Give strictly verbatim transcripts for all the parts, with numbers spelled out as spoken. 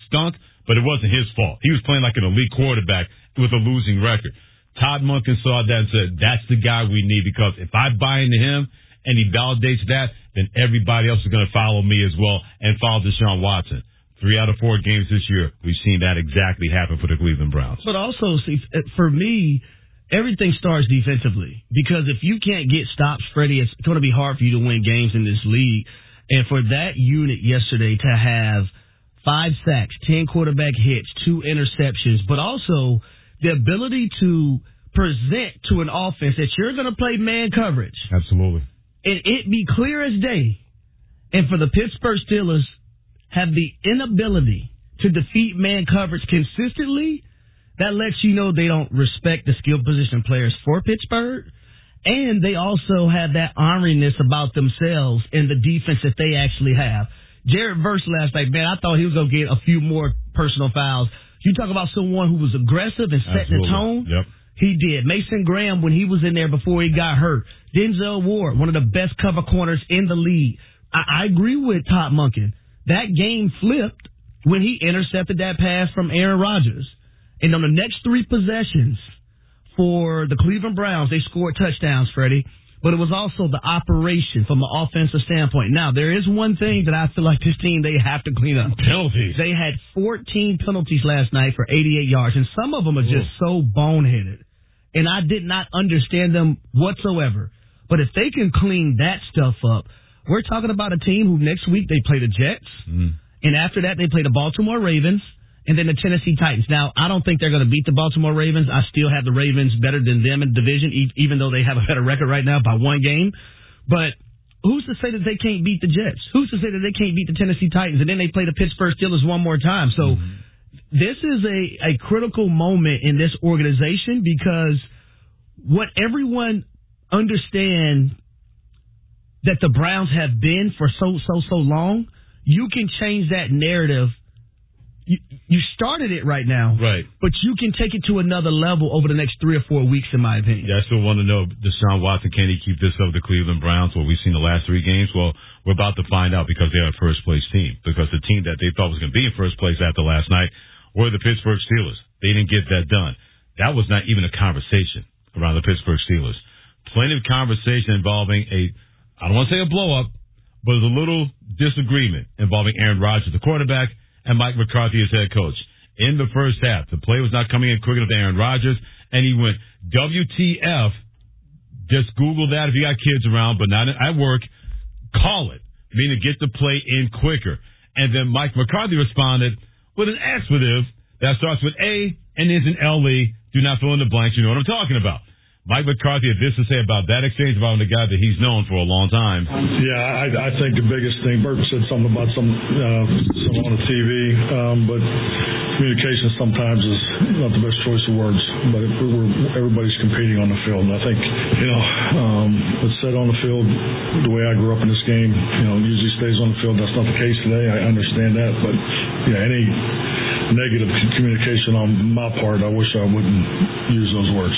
stunk, but it wasn't his fault. He was playing like an elite quarterback with a losing record. Todd Monken saw that and said, that's the guy we need, because if I buy into him and he validates that, then everybody else is going to follow me as well and follow Deshaun Watson. Three out of four games this year, we've seen that exactly happen for the Cleveland Browns. But also, see, for me, everything starts defensively, because if you can't get stops, Freddie, it's going to be hard for you to win games in this league. And for that unit yesterday to have five sacks, ten quarterback hits, two interceptions, but also the ability to present to an offense that you're going to play man coverage. Absolutely. And it be clear as day. And for the Pittsburgh Steelers have the inability to defeat man coverage consistently, that lets you know they don't respect the skill position players for Pittsburgh. And they also have that orneriness about themselves in the defense that they actually have. Jared Verse last night, man, I thought he was going to get a few more personal fouls. You talk about someone who was aggressive and setting the tone. Yep. He did. Mason Graham, when he was in there before he got hurt. Denzel Ward, one of the best cover corners in the league. I, I agree with Todd Monken. That game flipped when he intercepted that pass from Aaron Rodgers. And on the next three possessions for the Cleveland Browns, they scored touchdowns, Freddie. But it was also the operation from an offensive standpoint. Now, there is one thing that I feel like this team, they have to clean up. Penalties. They had fourteen penalties last night for eighty-eight yards, and some of them are just Ooh. so boneheaded. And I did not understand them whatsoever. But if they can clean that stuff up, we're talking about a team who next week they play the Jets, mm. and after that they play the Baltimore Ravens, and then the Tennessee Titans. Now, I don't think they're going to beat the Baltimore Ravens. I still have the Ravens better than them in the division, even though they have a better record right now by one game. But who's to say that they can't beat the Jets? Who's to say that they can't beat the Tennessee Titans? And then they play the Pittsburgh Steelers one more time. So mm-hmm. this is a, a critical moment in this organization, because what everyone understands that the Browns have been for so, so, so long, you can change that narrative. You, you started it right now, right? But you can take it to another level over the next three or four weeks, in my opinion. Yeah, I still want to know, Deshaun Watson, can he keep this up with the Cleveland Browns? What we've seen the last three games? Well, we're about to find out, because they're a first-place team. Because the team that they thought was going to be in first place after last night were the Pittsburgh Steelers. They didn't get that done. That was not even a conversation around the Pittsburgh Steelers. Plenty of conversation involving a, I don't want to say a blow-up, but it was a little disagreement involving Aaron Rodgers, the quarterback, and Mike McCarthy as head coach. In the first half, the play was not coming in quick enough to Aaron Rodgers, and he went, W T F, just Google that if you got kids around, but not at work, call it, meaning get the play in quicker. And then Mike McCarthy responded with an expletive that starts with A and is an L E. Do not fill in the blanks. You know what I'm talking about. Mike McCarthy had this to say about that exchange about the guy that he's known for a long time. Yeah, I, I think the biggest thing, Burton said something about some, uh, some on the T V, um, but communication sometimes is not the best choice of words, but it, we're, everybody's competing on the field. And I think, you know, um, what's said on the field, the way I grew up in this game, you know, usually stays on the field. That's not the case today. I understand that, but yeah, any negative communication on my part, I wish I wouldn't use those words.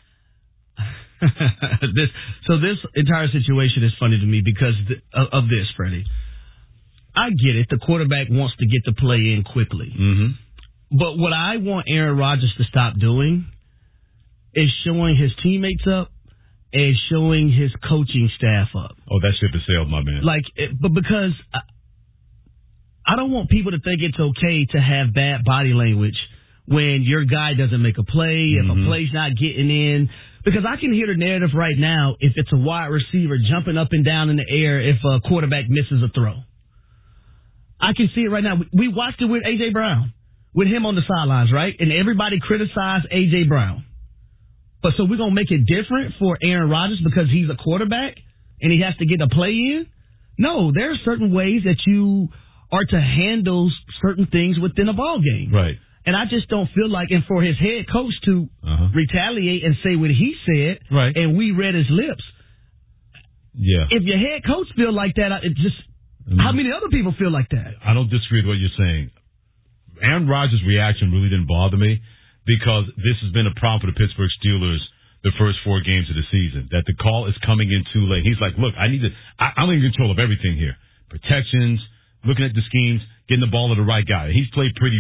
this, so this entire situation is funny to me because th- of this, Freddie. I get it. The quarterback wants to get the play in quickly. Mm-hmm. But what I want Aaron Rodgers to stop doing is showing his teammates up and showing his coaching staff up. Oh, that ship has sailed, my man. Like, but because I, I don't want people to think it's okay to have bad body language when your guy doesn't make a play, if mm-hmm. a play's not getting in. Because I can hear the narrative right now if it's a wide receiver jumping up and down in the air if a quarterback misses a throw. I can see it right now. We watched it with A J. Brown, with him on the sidelines, right? And everybody criticized A J. Brown. But so we're going to make it different for Aaron Rodgers because he's a quarterback and he has to get a play in? No, there are certain ways that you are to handle certain things within a ball game. Right. And I just don't feel like, and for his head coach to uh-huh. retaliate and say what he said, right. and we read his lips. Yeah. If your head coach feel like that, it just mm-hmm. how many other people feel like that? I don't disagree with what you're saying. Aaron Rodgers' reaction really didn't bother me because this has been a problem for the Pittsburgh Steelers the first four games of the season, that the call is coming in too late. He's like, look, I need to, I, I'm in control of everything here. Protections, looking at the schemes, getting the ball to the right guy. He's played pretty